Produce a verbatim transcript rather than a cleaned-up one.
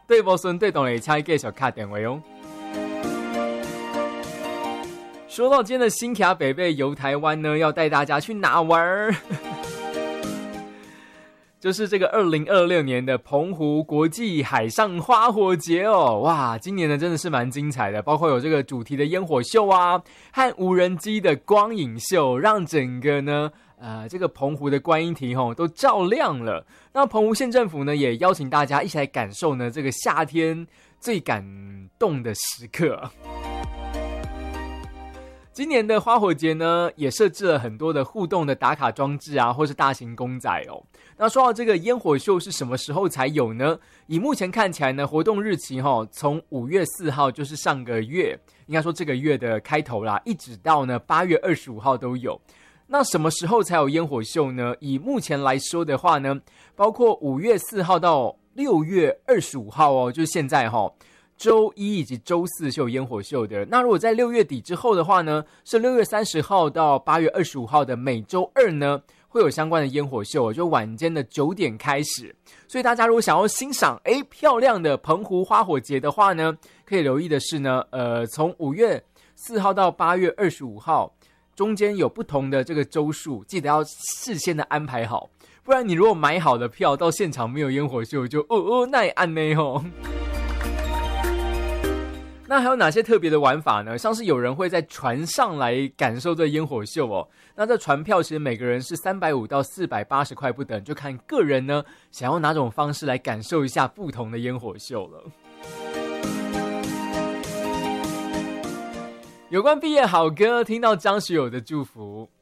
对无顺对当然请继续打电话哦。说到今天的新卡北北游台湾呢，要带大家去哪玩？就是这个二零二六年的澎湖国际海上花火节哦，哇，今年呢真的是蛮精彩的，包括有这个主题的烟火秀啊，和无人机的光影秀，让整个呢呃这个澎湖的观音堤吼都照亮了。那澎湖县政府呢也邀请大家一起来感受呢这个夏天最感动的时刻。今年的花火节呢，也设置了很多的互动的打卡装置啊，或是大型公仔哦。那说到这个烟火秀是什么时候才有呢？以目前看起来呢，活动日期哈、哦，从五月四号就是上个月，应该说这个月的开头啦，一直到呢八月二十五号都有。那什么时候才有烟火秀呢？以目前来说的话呢，包括五月四号到六月二十五号哦，就是现在哈、哦。周一以及周四是有烟火秀的。那如果在六月底之后的话呢，是六月三十号到八月二十五号的每周二呢，会有相关的烟火秀，就晚间的九点开始。所以大家如果想要欣赏诶漂亮的澎湖花火节的话呢，可以留意的是呢，呃，从五月四号到八月二十五号，中间有不同的这个周数，记得要事先的安排好，不然你如果买好的票到现场没有烟火秀，就哦哦那也按呢吼。那还有哪些特别的玩法呢？像是有人会在船上来感受这烟火秀哦。那这船票其实每个人是三百五到四百八十块不等，就看个人呢想要哪种方式来感受一下不同的烟火秀了。有关毕业好歌，听到张学友的祝福。